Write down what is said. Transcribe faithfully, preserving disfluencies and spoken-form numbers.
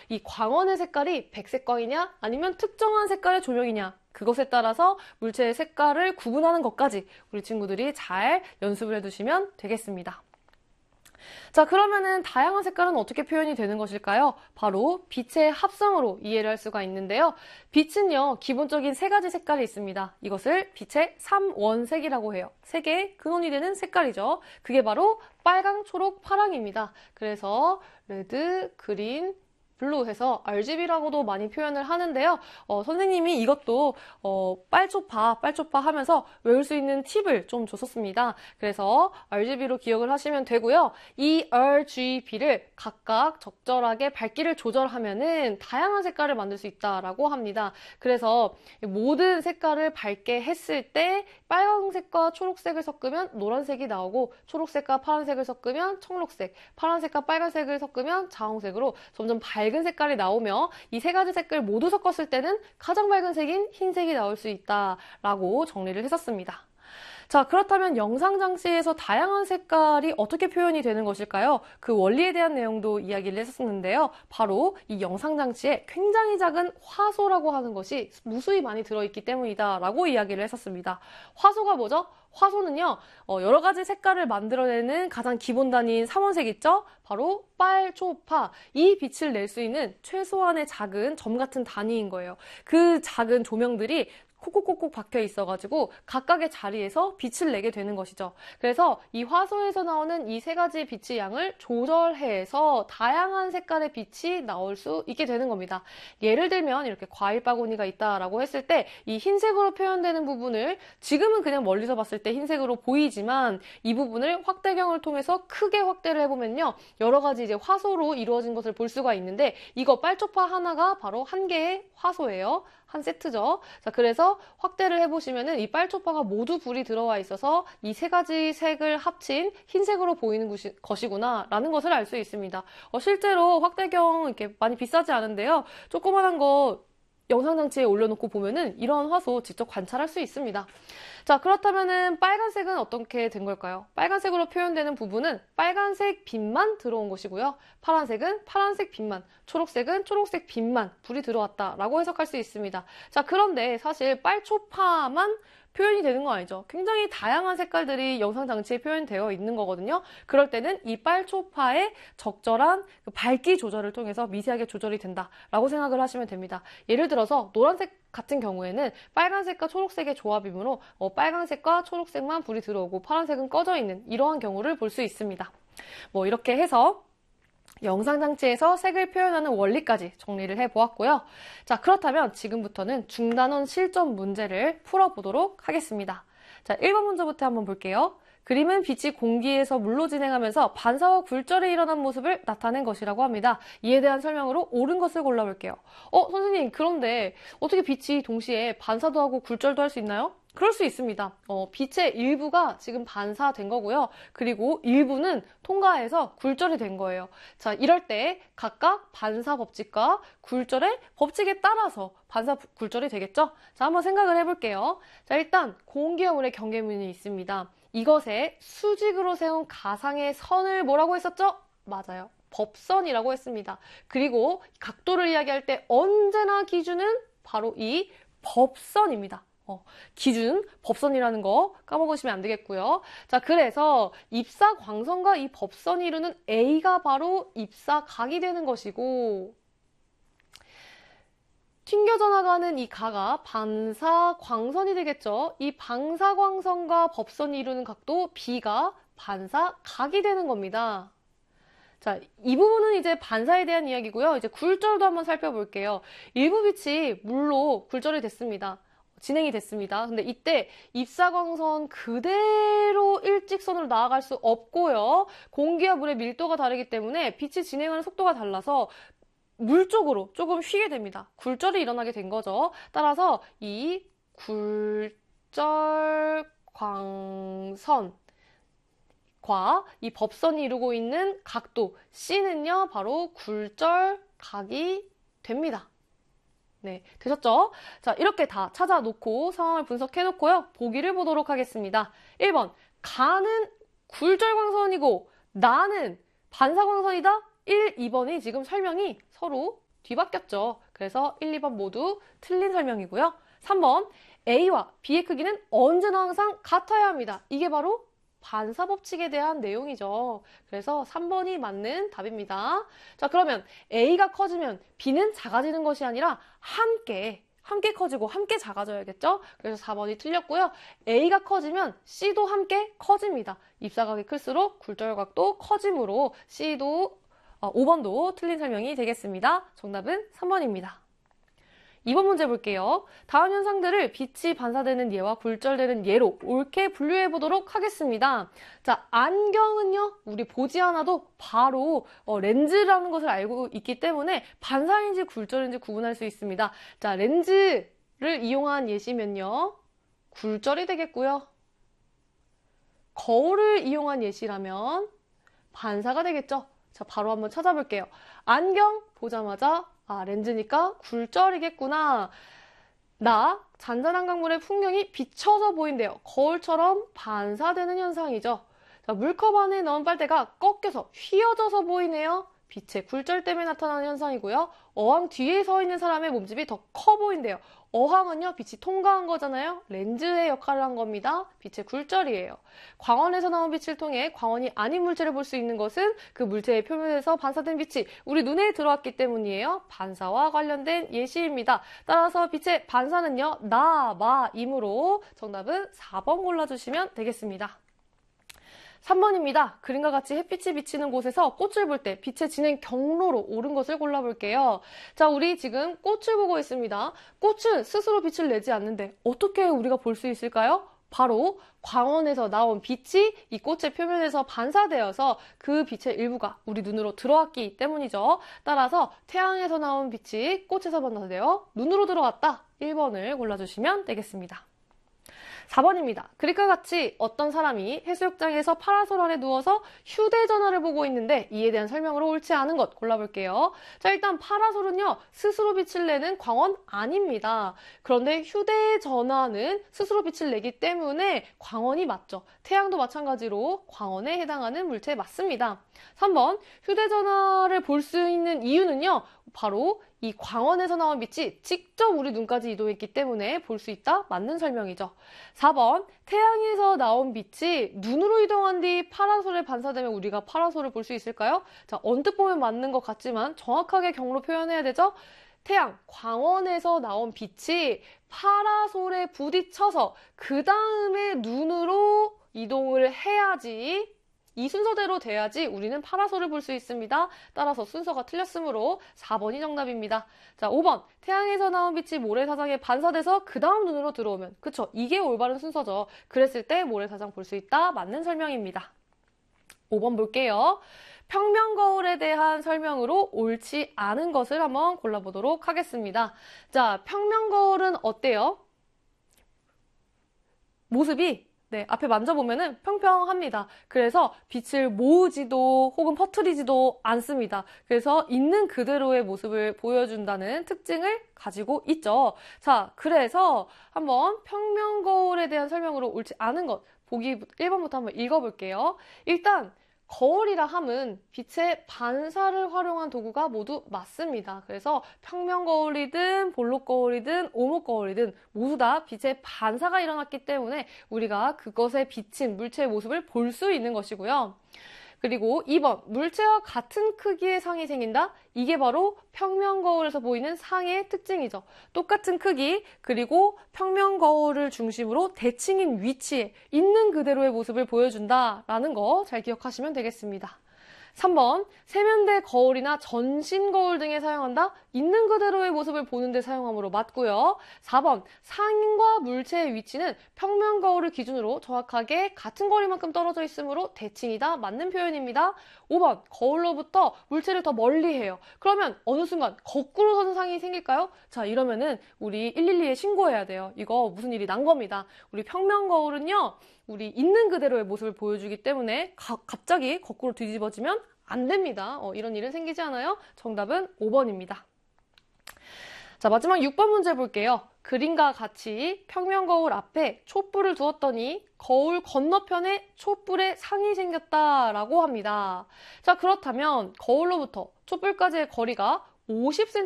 이 광원의 색깔이 백색광이냐 아니면 특정한 색깔의 조명이냐 그것에 따라서 물체의 색깔을 구분하는 것까지 우리 친구들이 잘 연습을 해두시면 되겠습니다. 자, 그러면은 다양한 색깔은 어떻게 표현이 되는 것일까요? 바로 빛의 합성으로 이해를 할 수가 있는데요. 빛은요, 기본적인 세 가지 색깔이 있습니다. 이것을 빛의 삼원색이라고 해요. 세 개의 근원이 되는 색깔이죠. 그게 바로 빨강, 초록, 파랑입니다. 그래서 레드, 그린, 블루 해서 알지비라고도 많이 표현을 하는데요. 어, 선생님이 이것도 어, 빨초파, 빨초파 하면서 외울 수 있는 팁을 좀 줬었습니다. 그래서 알지비로 기억을 하시면 되고요. 이 알지비를 각각 적절하게 밝기를 조절하면은 다양한 색깔을 만들 수 있다라고 합니다. 그래서 모든 색깔을 밝게 했을 때 빨간색과 초록색을 섞으면 노란색이 나오고 초록색과 파란색을 섞으면 청록색, 파란색과 빨간색을 섞으면 자홍색으로 점점 밝 밝은 색깔이 나오며 이 세 가지 색깔 모두 섞었을 때는 가장 밝은 색인 흰색이 나올 수 있다라고 정리를 했었습니다. 자, 그렇다면 영상장치에서 다양한 색깔이 어떻게 표현이 되는 것일까요? 그 원리에 대한 내용도 이야기를 했었는데요. 바로 이 영상장치에 굉장히 작은 화소라고 하는 것이 무수히 많이 들어있기 때문이다 라고 이야기를 했었습니다. 화소가 뭐죠? 화소는요, 어, 여러 가지 색깔을 만들어내는 가장 기본 단위인 삼원색 있죠? 바로 빨, 초, 파. 이 빛을 낼 수 있는 최소한의 작은 점 같은 단위인 거예요. 그 작은 조명들이 콕콕콕콕 박혀 있어가지고 각각의 자리에서 빛을 내게 되는 것이죠. 그래서 이 화소에서 나오는 이 세 가지 빛의 양을 조절해서 다양한 색깔의 빛이 나올 수 있게 되는 겁니다. 예를 들면 이렇게 과일 바구니가 있다라고 했을 때 이 흰색으로 표현되는 부분을 지금은 그냥 멀리서 봤을 때 흰색으로 보이지만 이 부분을 확대경을 통해서 크게 확대를 해보면요. 여러 가지 이제 화소로 이루어진 것을 볼 수가 있는데 이거 빨초파 하나가 바로 한 개의 화소예요. 한 세트죠. 자, 그래서 확대를 해보시면은 이 빨초파가 모두 불이 들어와 있어서 이 세 가지 색을 합친 흰색으로 보이는 것이, 것이구나 라는 것을 알 수 있습니다. 어, 실제로 확대경 이렇게 많이 비싸지 않은데요. 조그만한 거 영상장치에 올려놓고 보면은 이런 화소 직접 관찰할 수 있습니다. 자, 그렇다면은 빨간색은 어떻게 된 걸까요? 빨간색으로 표현되는 부분은 빨간색 빛만 들어온 것이고요. 파란색은 파란색 빛만, 초록색은 초록색 빛만 불이 들어왔다라고 해석할 수 있습니다. 자, 그런데 사실 빨초파만 표현이 되는 거 아니죠? 굉장히 다양한 색깔들이 영상 장치에 표현되어 있는 거거든요. 그럴 때는 이 빨초파의 적절한 밝기 조절을 통해서 미세하게 조절이 된다라고 생각을 하시면 됩니다. 예를 들어서 노란색 같은 경우에는 빨간색과 초록색의 조합이므로 어, 빨간색과 초록색만 불이 들어오고 파란색은 꺼져 있는 이러한 경우를 볼 수 있습니다. 뭐 이렇게 해서 영상장치에서 색을 표현하는 원리까지 정리를 해보았고요. 자, 그렇다면 지금부터는 중단원 실전 문제를 풀어보도록 하겠습니다. 자, 일 번 문제부터 한번 볼게요. 그림은 빛이 공기에서 물로 진행하면서 반사와 굴절이 일어난 모습을 나타낸 것이라고 합니다. 이에 대한 설명으로 옳은 것을 골라볼게요. 어, 선생님, 그런데 어떻게 빛이 동시에 반사도 하고 굴절도 할 수 있나요? 그럴 수 있습니다. 어, 빛의 일부가 지금 반사된 거고요. 그리고 일부는 통과해서 굴절이 된 거예요. 자, 이럴 때 각각 반사 법칙과 굴절의 법칙에 따라서 반사 굴절이 되겠죠? 자, 한번 생각을 해볼게요. 자, 일단 공기와 물의 경계면이 있습니다. 이것에 수직으로 세운 가상의 선을 뭐라고 했었죠? 맞아요. 법선이라고 했습니다. 그리고 각도를 이야기할 때 언제나 기준은 바로 이 법선입니다. 어, 기준, 법선이라는 거 까먹으시면 안 되겠고요. 자, 그래서 입사광선과 이 법선이 이루는 A가 바로 입사각이 되는 것이고 튕겨져 나가는 이 가가 반사광선이 되겠죠. 이 반사광선과 법선이 이루는 각도 B가 반사각이 되는 겁니다. 자, 이 부분은 이제 반사에 대한 이야기고요. 이제 굴절도 한번 살펴볼게요. 일부 빛이 물로 굴절이 됐습니다. 진행이 됐습니다. 근데 이때 입사광선 그대로 일직선으로 나아갈 수 없고요. 공기와 물의 밀도가 다르기 때문에 빛이 진행하는 속도가 달라서 물 쪽으로 조금 휘게 됩니다. 굴절이 일어나게 된 거죠. 따라서 이 굴절광선과 이 법선이 이루고 있는 각도 C는요, 바로 굴절각이 됩니다. 네, 되셨죠? 자, 이렇게 다 찾아놓고 상황을 분석해놓고요. 보기를 보도록 하겠습니다. 일 번, 가는 굴절광선이고 나는 반사광선이다. 일, 이 번이 지금 설명이 서로 뒤바뀌었죠. 그래서 일, 이 번 모두 틀린 설명이고요. 삼 번, A와 B의 크기는 언제나 항상 같아야 합니다. 이게 바로 반사법칙에 대한 내용이죠. 그래서 삼 번이 맞는 답입니다. 자, 그러면 A가 커지면 B는 작아지는 것이 아니라 함께 함께 커지고 함께 작아져야겠죠? 그래서 사 번이 틀렸고요. A가 커지면 C도 함께 커집니다. 입사각이 클수록 굴절각도 커지므로 C도 어, 오 번도 틀린 설명이 되겠습니다. 정답은 삼 번입니다. 이 번 문제 볼게요. 다음 현상들을 빛이 반사되는 예와 굴절되는 예로 옳게 분류해 보도록 하겠습니다. 자, 안경은요, 우리 보지 않아도 바로 어, 렌즈라는 것을 알고 있기 때문에 반사인지 굴절인지 구분할 수 있습니다. 자, 렌즈를 이용한 예시면요, 굴절이 되겠고요. 거울을 이용한 예시라면 반사가 되겠죠. 자, 바로 한번 찾아볼게요. 안경 보자마자 아, 렌즈니까 굴절이겠구나. 나 잔잔한 강물의 풍경이 비쳐서 보인대요. 거울처럼 반사되는 현상이죠. 자, 물컵 안에 넣은 빨대가 꺾여서 휘어져서 보이네요. 빛의 굴절 때문에 나타나는 현상이고요. 어항 뒤에 서 있는 사람의 몸집이 더 커 보인대요. 어항은요, 빛이 통과한 거잖아요. 렌즈의 역할을 한 겁니다. 빛의 굴절이에요. 광원에서 나온 빛을 통해 광원이 아닌 물체를 볼 수 있는 것은 그 물체의 표면에서 반사된 빛이 우리 눈에 들어왔기 때문이에요. 반사와 관련된 예시입니다. 따라서 빛의 반사는요, 나, 마, 이므로 정답은 사 번 골라주시면 되겠습니다. 삼 번입니다. 그림과 같이 햇빛이 비치는 곳에서 꽃을 볼 때 빛의 진행 경로로 옳은 것을 골라볼게요. 자, 우리 지금 꽃을 보고 있습니다. 꽃은 스스로 빛을 내지 않는데 어떻게 우리가 볼 수 있을까요? 바로 광원에서 나온 빛이 이 꽃의 표면에서 반사되어서 그 빛의 일부가 우리 눈으로 들어왔기 때문이죠. 따라서 태양에서 나온 빛이 꽃에서 반사되어 눈으로 들어왔다. 일 번을 골라주시면 되겠습니다. 사 번입니다. 그림과 같이 어떤 사람이 해수욕장에서 파라솔 아래 누워서 휴대전화를 보고 있는데 이에 대한 설명으로 옳지 않은 것 골라볼게요. 자, 일단 파라솔은요, 스스로 빛을 내는 광원 아닙니다. 그런데 휴대전화는 스스로 빛을 내기 때문에 광원이 맞죠. 태양도 마찬가지로 광원에 해당하는 물체 맞습니다. 삼 번, 휴대전화를 볼 수 있는 이유는요, 바로 이 광원에서 나온 빛이 직접 우리 눈까지 이동했기 때문에 볼 수 있다? 맞는 설명이죠. 사 번, 태양에서 나온 빛이 눈으로 이동한 뒤 파라솔에 반사되면 우리가 파라솔을 볼 수 있을까요? 자, 언뜻 보면 맞는 것 같지만 정확하게 경로 표현해야 되죠? 태양, 광원에서 나온 빛이 파라솔에 부딪혀서 그 다음에 눈으로 이동을 해야지, 이 순서대로 돼야지 우리는 파라솔을 볼 수 있습니다. 따라서 순서가 틀렸으므로 사 번이 정답입니다. 자, 오 번. 태양에서 나온 빛이 모래사장에 반사돼서 그 다음 눈으로 들어오면, 그쵸? 이게 올바른 순서죠. 그랬을 때 모래사장 볼 수 있다. 맞는 설명입니다. 오 번 볼게요. 평면 거울에 대한 설명으로 옳지 않은 것을 한번 골라보도록 하겠습니다. 자, 평면 거울은 어때요? 모습이 네, 앞에 만져보면은 평평합니다. 그래서 빛을 모으지도 혹은 퍼뜨리지도 않습니다. 그래서 있는 그대로의 모습을 보여준다는 특징을 가지고 있죠. 자, 그래서 한번 평면 거울에 대한 설명으로 옳지 않은 것, 보기 일 번부터 한번 읽어볼게요. 일단 거울이라 함은 빛의 반사를 활용한 도구가 모두 맞습니다. 그래서 평면 거울이든 볼록 거울이든 오목 거울이든 모두 다 빛의 반사가 일어났기 때문에 우리가 그것에 비친 물체의 모습을 볼 수 있는 것이고요. 그리고 이 번, 물체와 같은 크기의 상이 생긴다? 이게 바로 평면 거울에서 보이는 상의 특징이죠. 똑같은 크기, 그리고 평면 거울을 중심으로 대칭인 위치에 있는 그대로의 모습을 보여준다라는 거 잘 기억하시면 되겠습니다. 삼 번, 세면대 거울이나 전신 거울 등에 사용한다? 있는 그대로의 모습을 보는 데 사용하므로 맞고요. 사 번, 상과 물체의 위치는 평면 거울을 기준으로 정확하게 같은 거리만큼 떨어져 있으므로 대칭이다. 맞는 표현입니다. 오 번, 거울로부터 물체를 더 멀리 해요. 그러면 어느 순간 거꾸로 선 상이 생길까요? 자, 이러면은 우리 일일이에 신고해야 돼요. 이거 무슨 일이 난 겁니다. 우리 평면 거울은요, 우리 있는 그대로의 모습을 보여주기 때문에 가, 갑자기 거꾸로 뒤집어지면 안 됩니다. 어, 이런 일은 생기지 않아요. 정답은 오 번입니다. 자, 마지막 육 번 문제 볼게요. 그림과 같이 평면 거울 앞에 촛불을 두었더니 거울 건너편에 촛불의 상이 생겼다라고 합니다. 자, 그렇다면 거울로부터 촛불까지의 거리가 오십 센티미터